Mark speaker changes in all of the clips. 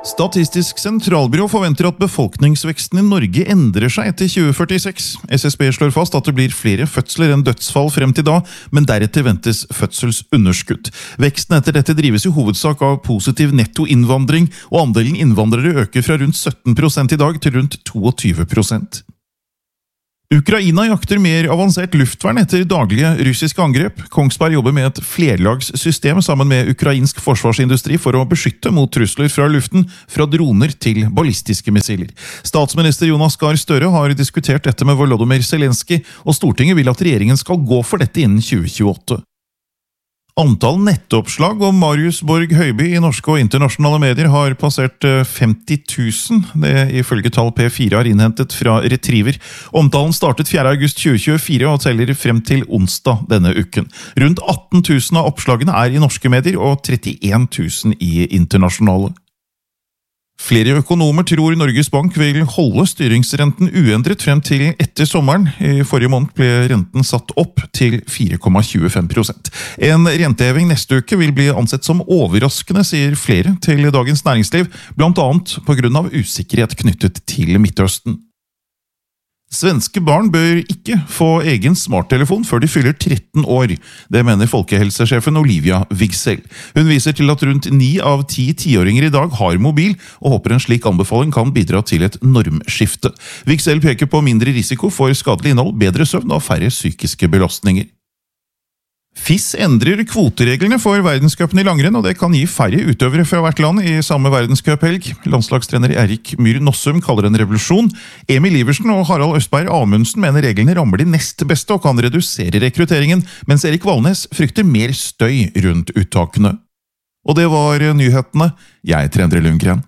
Speaker 1: Statistisk sentralbyrå forventer at befolkningsveksten i Norge endrer seg etter 2046. SSB slår fast at det blir flere fødsler enn dødsfall frem til da, men deretter ventes fødselsunderskudd. Veksten etter dette drives i hovedsak av positiv nettoinnvandring, og andelen innvandrere øker fra rundt 17% i dag til rundt 22%. Ukraina jakter mer avansert luftvern etter daglige russiske angrep. Kongsberg jobber med et flerlagssystem sammen med ukrainsk forsvarsindustri for å beskytte mot trusler fra luften, fra droner til ballistiske missiler. Statsminister Jonas Gahr Støre har diskutert dette med Volodymyr Zelenskyj, og Stortinget vil at regjeringen skal gå for dette innen 2028. Antall nettoppslag om Marius Borg Høiby i norske og internasjonale medier har passert 50 000, det ifølge tall P4 har innhentet fra Retriever. Omtalen startet 4. august 2024 og teller frem til onsdag denne uken. Rundt 18 000 av oppslagene er i norske medier og 31 000 i internasjonale. Flere økonomer tror Norges Bank vil holde styringsrenten uendret frem til etter sommeren. I forrige måned ble renten satt opp til 4,25%. En renteheving neste uke vil bli ansett som overraskende, sier flere til Dagens Næringsliv, blant annet på grunn av usikkerhet knyttet til Midtøsten. Svenske barn bør ikke få egen smarttelefon før de fyller 13 år. Det mener folkehelsesjefen Olivia Wigsell. Hun viser til at rundt 9 av 10 10-åringer i dag har mobil, og håper en slik anbefaling kan bidra til et normskifte. Wigsell peker på mindre risiko for skadelig innhold, bedre søvn og færre psykiske belastninger. FIS endrer kvotereglene for verdenscupen i langrenn, og det kan gi færre utøvere fra hvert land i samme verdenscuphelg. Landslagstrener Erik Myhr Nossum kaller det en revolusjon. Emil Iversen og Harald Østberg Amundsen mener reglene rammer de nest beste og kan redusere rekrutteringen, mens Erik Valnes frykter mer støy rundt uttakene. Og det var nyhetene. Jeg heter Endre Lundgren.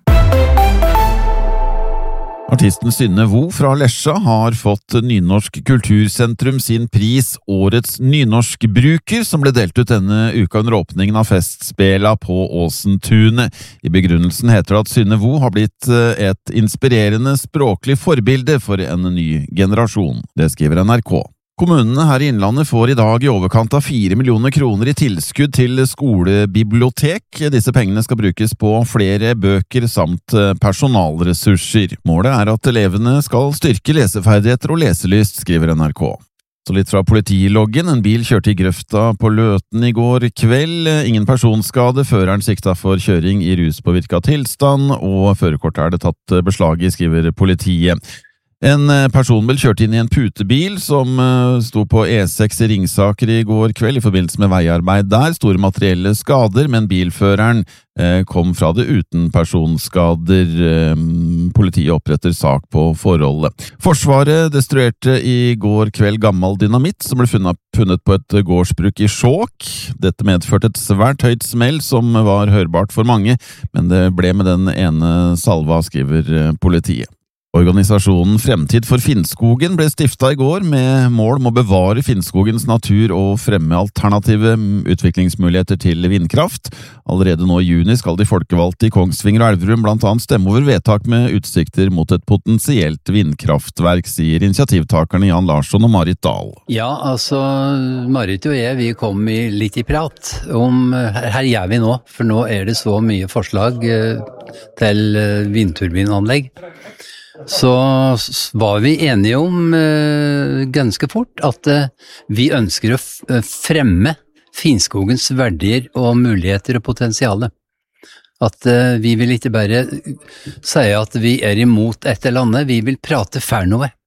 Speaker 2: Artisten Synne Vo fra Lesja har fått Nynorsk Kultursentrum sin pris Årets nynorskbruker, som ble delt ut denne uka under åpningen av festspela på Åsentunet. I begrunnelsen heter det at Synne Vo har blitt et inspirerende språklig forbilde for en ny generasjon. Det skriver NRK. Kommunene her i Innlandet får i dag i overkant av 4 millioner kroner i tilskudd til skolebibliotek. Disse pengene skal brukes på flere bøker samt personalressurser. Målet er at elevene skal styrke leseferdigheter og leselyst, skriver NRK. Så litt fra politiloggen. En bil kjørte i grøfta på Løten i går kveld. Ingen personskade. Føreren sikta for kjøring i ruspåvirket tilstand, og førerkortet er det tatt beslag i, skriver politiet. En personbil kjørte inn i en putebil som sto på E6 i Ringsaker i går kveld i forbindelse med veiarbeid der. Store materielle skader, men bilføreren kom fra det uten personskader. Politiet oppretter sak på forholdet. Forsvaret destruerte i går kveld gammel dynamitt som ble funnet på et gårdsbruk i Skjåk. Dette medførte et svært høyt smell som var hørbart for mange, men det ble med den ene salva, skriver politiet. Organisasjonen Fremtid for Finnskogen ble stiftet i går med mål om å bevare Finnskogens natur og fremme alternative utviklingsmuligheter til vindkraft. Allerede nå i juni skal de folkevalgte i Kongsvinger og Elverum blant annet stemme over vedtak med utsikter mot et potensielt vindkraftverk, sier initiativtakerne Jan Larsson og Marit Dahl.
Speaker 3: Ja, altså Marit og jeg, vi kom litt i prat om her gjør vi nå, for nå er det så mye forslag til vindturbinanlegg. Så var vi enige om ganske fort at vi ønsker å fremme Finnskogens verdier og muligheter og potensiale. At vi vil ikke bare si at vi er imot et eller annet, vi vil prate for noe.